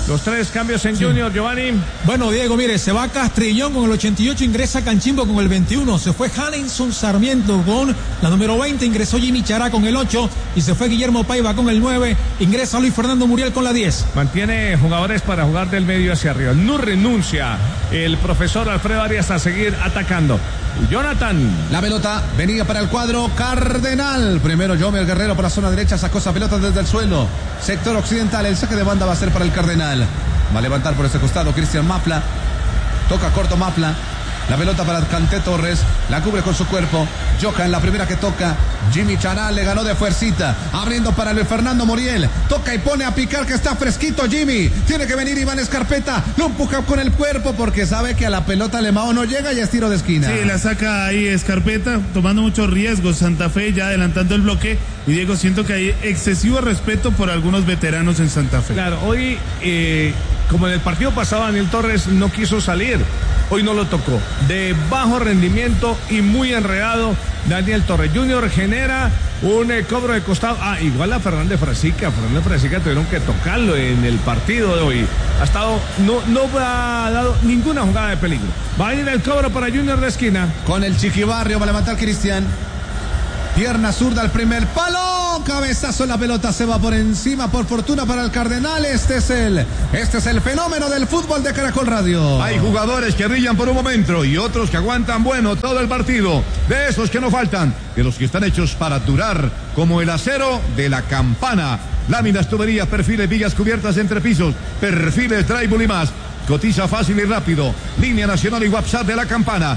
Los 3 cambios en Junior, Giovanni. Bueno, Diego, mire, se va Castrillón con el 88, ingresa Canchimbo con el 21, se fue Hanenson Sarmiento con la número 20, ingresó Jimmy Chará con el 8 y se fue Guillermo Paiva con el 9, ingresa Luis Fernando Muriel con la 10. Mantiene jugadores para jugar del medio hacia arriba. No renuncia el profesor Alfredo Arias a seguir atacando. Jonathan. La pelota venía para el cuadro Cardenal. Primero Yomer Guerrero por la zona derecha, sacó esa pelota desde el suelo. Sector occidental, el saque de banda va a ser para el Cardenal. Va a levantar por ese costado Cristian Mafla. Toca corto Mafla. La pelota para Kanté Torres, la cubre con su cuerpo. Johan, la primera que toca. Jimmy Chará le ganó de fuercita. Abriendo para Luis Fernando Muriel. Toca y pone a picar que está fresquito Jimmy. Tiene que venir Iván Escarpeta. Lo empuja con el cuerpo porque sabe que a la pelota Lemao no llega y es tiro de esquina. Sí, la saca ahí Escarpeta, tomando muchos riesgos. Santa Fe ya adelantando el bloque. Y Diego, siento que hay excesivo respeto por algunos veteranos en Santa Fe. Claro, hoy, como en el partido pasado, Daniel Torres no quiso salir. Hoy no lo tocó. De bajo rendimiento y muy enredado Daniel Torres. Junior genera un cobro de costado. Igual a Fernández Frasica. Fernández Frasica tuvieron que tocarlo en el partido de hoy. Ha estado, no ha dado ninguna jugada de peligro. Va a ir el cobro para Junior de esquina. Con el Chiquibarrio va a levantar Cristian. Pierna zurda al primer palo, cabezazo en la pelota, se va por encima, por fortuna para el Cardenal. Este es el fenómeno del fútbol de Caracol Radio. Hay jugadores que brillan por un momento y otros que aguantan todo el partido. De esos que no faltan, de los que están hechos para durar, como el acero de la Campana. Láminas, tuberías, perfiles, vigas cubiertas entre pisos, perfiles, drywall y más. Cotiza fácil y rápido. Línea nacional y WhatsApp de la Campana.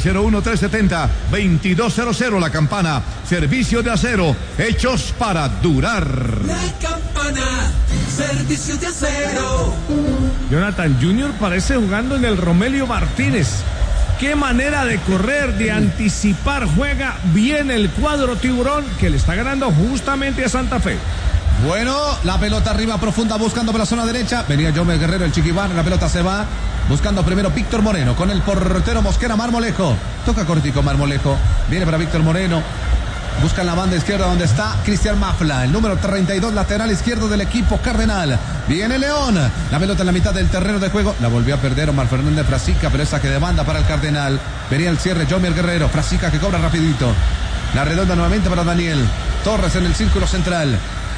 601-370-2200. La Campana. Servicio de acero. Hechos para durar. La Campana. Servicio de acero. Jonathan Junior parece jugando en el Romelio Martínez. Qué manera de correr, de anticipar. Juega bien el cuadro tiburón que le está ganando justamente a Santa Fe. Bueno, la pelota arriba profunda buscando por la zona derecha. Venía Yomer Guerrero, el Chiquibar. La pelota se va buscando primero Víctor Moreno con el portero Mosquera Marmolejo. Toca cortico Marmolejo. Viene para Víctor Moreno. Busca en la banda izquierda donde está Cristian Mafla, el número 32, lateral izquierdo del equipo Cardenal. Viene León. La pelota en la mitad del terreno de juego. La volvió a perder Omar Fernández Frasica, pero es saque de banda para el Cardenal. Venía el cierre Yomer Guerrero. Frasica que cobra rapidito. La redonda nuevamente para Daniel Torres en el círculo central.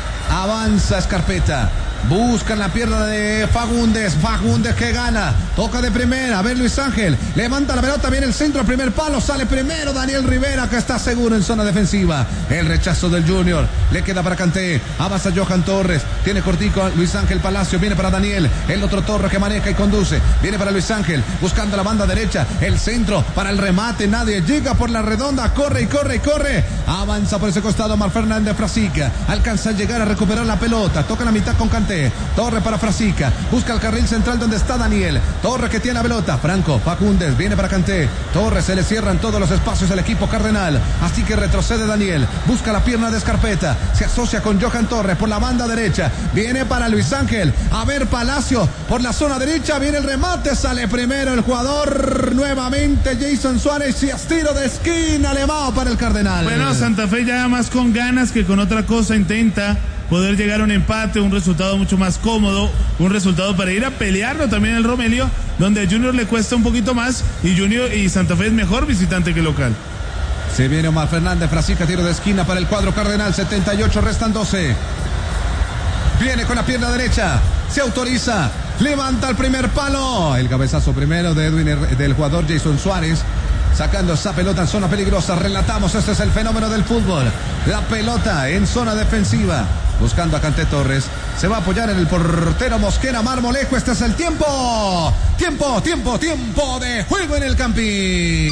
Avanza Escarpeta. Buscan la pierna de Fagundes. Fagundes que gana. Toca de primera. A ver Luis Ángel. Levanta la pelota. Viene el centro al primer palo. Sale primero Daniel Rivera que está seguro en zona defensiva. El rechazo del Junior. Le queda para Kanté. Avanza Johan Torres. Tiene cortico Luis Ángel Palacio. Viene para Daniel. El otro Torres que maneja y conduce. Viene para Luis Ángel. Buscando la banda derecha. El centro para el remate. Nadie llega por la redonda. Corre y corre y corre. Avanza por ese costado Omar Fernández Frasica. Alcanza a llegar a recuperar la pelota. Toca la mitad con Kanté. Torres para Frasica. Busca el carril central donde está Daniel. Torres que tiene la pelota. Franco Facúndez viene para Kanté. Torres, se le cierran todos los espacios al equipo Cardenal. Así que retrocede Daniel. Busca la pierna de Escarpeta. Se asocia con Johan Torres por la banda derecha. Viene para Luis Ángel. A ver Palacio por la zona derecha. Viene el remate. Sale primero el jugador. Nuevamente Jason Suárez. Y es tiro de esquina. Alemao para el Cardenal. Bueno, Santa Fe ya más con ganas que con otra cosa intenta poder llegar a un empate, un resultado mucho más cómodo, un resultado para ir a pelearlo también el Romelio, donde a Junior le cuesta un poquito más y Santa Fe es mejor visitante que local. Se viene Omar Fernández Frasica, tiro de esquina para el cuadro Cardenal, 78, restan 12. Viene con la pierna derecha, se autoriza, levanta el primer palo, el cabezazo primero de del jugador Jason Suárez. Sacando esa pelota en zona peligrosa. Relatamos, este es el fenómeno del fútbol. La pelota en zona defensiva. Buscando a Kanté Torres. Se va a apoyar en el portero Mosquera Marmolejo. Este es el tiempo. Tiempo de juego en el Campín.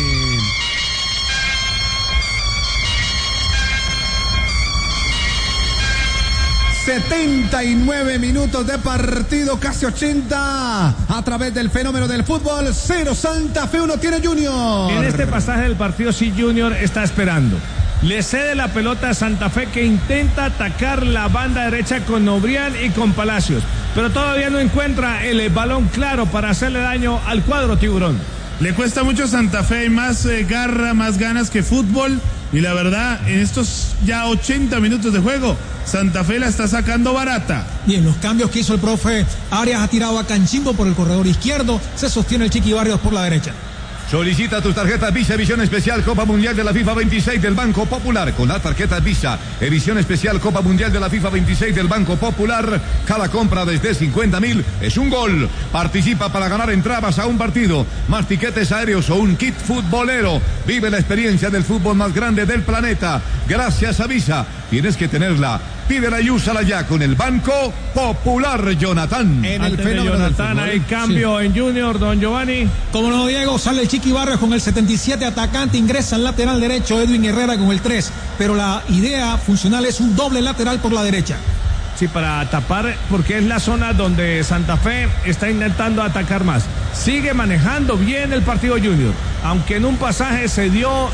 ...79 minutos de partido, casi 80... ...a través del fenómeno del fútbol... ...0 Santa Fe, 1 tiene Junior... En este pasaje del partido sí Junior está esperando... ...le cede la pelota a Santa Fe... ...que intenta atacar la banda derecha con Obrián y con Palacios... ...pero todavía no encuentra el balón claro... ...para hacerle daño al cuadro tiburón. Le cuesta mucho a Santa Fe, hay más garra, más ganas que fútbol... Y la verdad, en estos ya 80 minutos de juego, Santa Fe la está sacando barata. Bien, los cambios que hizo el profe Arias, ha tirado a Canchimbo por el corredor izquierdo, se sostiene el Chiqui Barrios por la derecha. Solicita tus tarjetas Visa Edición Especial Copa Mundial de la FIFA 26 del Banco Popular. Con las tarjetas Visa Edición Especial Copa Mundial de la FIFA 26 del Banco Popular, cada compra desde 50.000 es un gol. Participa para ganar entradas a un partido, más tiquetes aéreos o un kit futbolero. Vive la experiencia del fútbol más grande del planeta. Gracias a Visa. Tienes que tenerla. Pídela y úsala ya con el Banco Popular, Jonathan. En el fenómeno Jonathan, hay cambio en Junior, don Giovanni. Como no, Diego, sale el Chiqui Barrios con el 77 atacante, ingresa al lateral derecho Edwin Herrera con el 3, pero la idea funcional es un doble lateral por la derecha. Sí, para tapar, porque es la zona donde Santa Fe está intentando atacar más. Sigue manejando bien el partido Junior, aunque en un pasaje se dio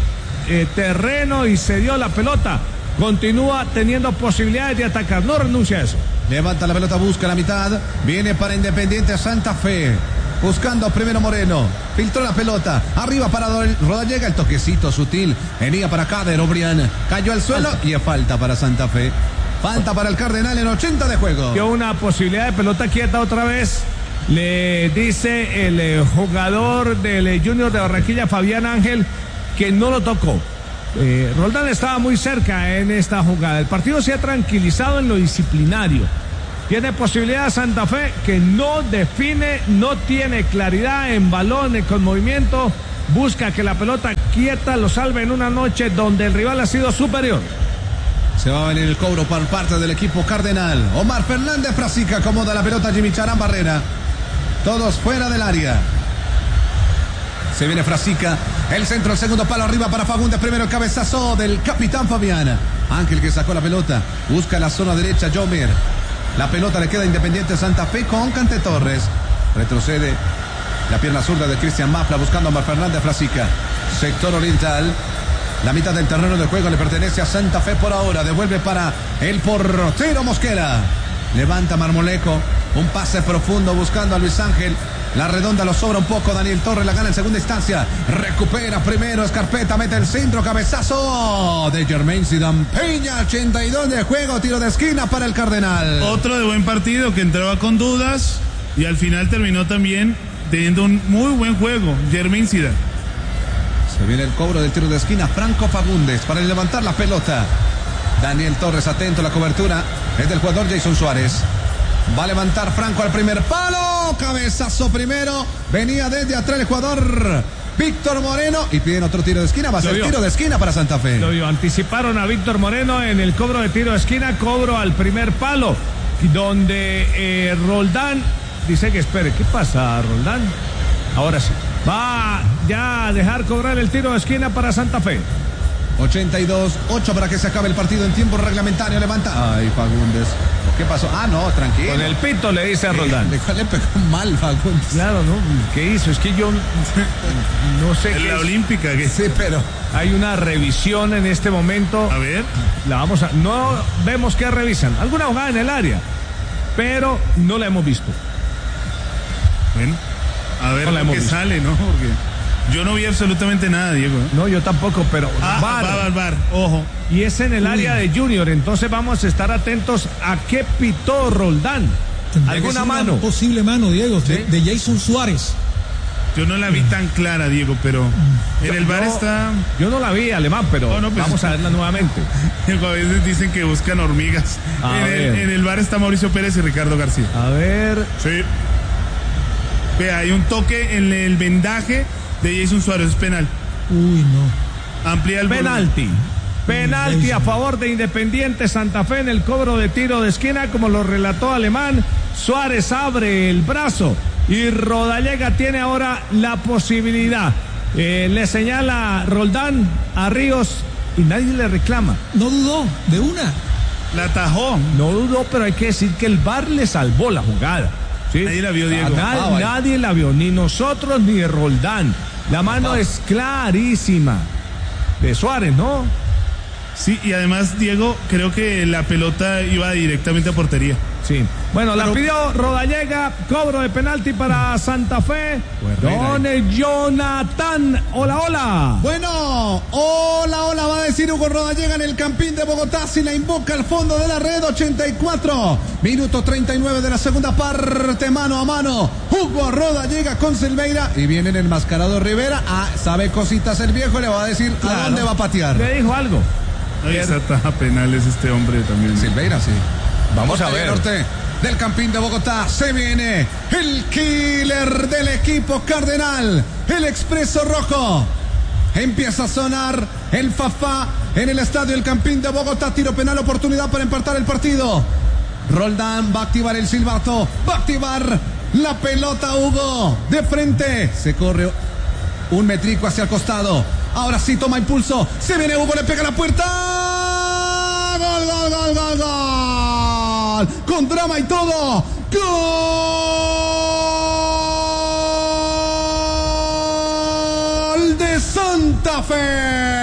terreno y se dio la pelota. Continúa teniendo posibilidades de atacar, no renuncia a eso. Levanta la pelota, busca la mitad, viene para Independiente Santa Fe, buscando primero Moreno, filtró la pelota, arriba para Rodallega, el toquecito sutil, venía para Cader Obrián, cayó al suelo y es falta para Santa Fe. Falta para el Cardenal en 80 de juego. Dio una posibilidad de pelota quieta otra vez. Le dice el jugador del Junior de Barranquilla, Fabián Ángel, que no lo tocó. Roldán estaba muy cerca en esta jugada. El partido se ha tranquilizado en lo disciplinario. Tiene posibilidad Santa Fe, que no define, no tiene claridad en balón, con movimiento. Busca que la pelota quieta lo salve en una noche donde el rival ha sido superior. Se va a venir el cobro por parte del equipo Cardenal. Omar Fernández Frasica acomoda la pelota, Jimmy Charán Barrera. Todos fuera del área. Se viene Frasica, el centro, el segundo palo arriba para Fagundes, primero el cabezazo del capitán Fabián. Ángel que sacó la pelota, busca la zona derecha Jomer. La pelota le queda a Independiente Santa Fe con Cante Torres. Retrocede la pierna zurda de Cristian Mafla buscando a Omar Fernández Frasica. Sector oriental. La mitad del terreno de juego le pertenece a Santa Fe por ahora. Devuelve para el portero Mosquera. Levanta Marmolejo. Un pase profundo buscando a Luis Ángel. La redonda lo sobra un poco. Daniel Torres la gana en segunda instancia. Recupera primero Escarpeta. Mete el centro. Cabezazo de Jermaine Zidane Peña. 82 de juego. Tiro de esquina para el Cardenal. Otro de buen partido que entraba con dudas y al final terminó también teniendo un muy buen juego. Jermaine Zidane. Se viene el cobro del tiro de esquina. Franco Fagundes para levantar la pelota. Daniel Torres atento. La cobertura es del jugador Jason Suárez. Va a levantar Franco al primer palo. Cabezazo primero. Venía desde atrás el jugador Víctor Moreno. Y piden otro tiro de esquina. Va a ser tiro de esquina para Santa Fe. Lo vio. Anticiparon a Víctor Moreno en el cobro de tiro de esquina. Cobro al primer palo. Donde Roldán dice que espere. ¿Qué pasa, Roldán? Ahora sí. Va ya a dejar cobrar el tiro de esquina para Santa Fe. 82-8 para que se acabe el partido en tiempo reglamentario. Levanta. Ay, Fagundes. ¿Qué pasó? Ah, no, tranquilo. Con el pito le dice a Roldán. Le pegó mal Fagundes. Claro, ¿no? ¿Qué hizo? Es que yo no sé qué. En la olímpica. Que... Sí, pero... Hay una revisión en este momento. A ver. La vamos a... No vemos que revisan. Alguna jugada en el área. Pero no la hemos visto. Bueno. A ver no lo que sale, ¿no? Porque yo no vi absolutamente nada, Diego. No, yo tampoco, pero VAR, ojo. Y es en el área de Junior, entonces vamos a estar atentos a qué pitó Roldán. ¿Alguna mano? Una posible mano, Diego, ¿sí? de Jason Suárez. Yo no la vi tan clara, Diego, pero en el VAR está... Yo no la vi, Alemán, pero pues, vamos a verla nuevamente. A veces dicen que buscan hormigas. En el VAR está Mauricio Pérez y Ricardo García. A ver... Sí. Vea, hay un toque en el vendaje de Jason Suárez, es penal. Uy, no. Amplía el penalti. Penalti a favor de Independiente Santa Fe en el cobro de tiro de esquina, como lo relató Alemán. Suárez abre el brazo y Rodallega tiene ahora la posibilidad. Le señala Roldán a Ríos y nadie le reclama. No dudó, de una. La atajó. No dudó, pero hay que decir que el VAR le salvó la jugada. ¿Sí? Nadie la vio, Diego. Nadie la vio, ni nosotros ni Roldán. La mano es clarísima de Suárez, ¿no? Sí, y además, Diego, creo que la pelota iba directamente a portería. Sí. Bueno, la pidió Rodallega, cobro de penalti para Santa Fe. Don Jonathan, hola. Bueno, hola, va a decir Hugo Rodallega en el Campín de Bogotá, si la invoca al fondo de la red, 84, minuto 39 de la segunda parte, mano a mano, Hugo Rodallega con Silveira, y viene el enmascarado Rivera, sabe cositas el viejo, le va a decir a dónde va a patear. Le dijo algo. Ahí está taja penales este hombre también. Silveira, sí. Vamos a ver. Norte del Campín de Bogotá se viene el killer del equipo cardenal, el Expreso Rojo. Empieza a sonar el Fafá en el estadio El Campín de Bogotá. Tiro penal, oportunidad para empatar el partido. Roldán va a activar el silbato, va a activar la pelota. Hugo de frente, se corre un metrico hacia el costado. Ahora sí toma impulso, se viene Hugo, le pega a la puerta. Gol. Con drama y todo. Gol de Santa Fe.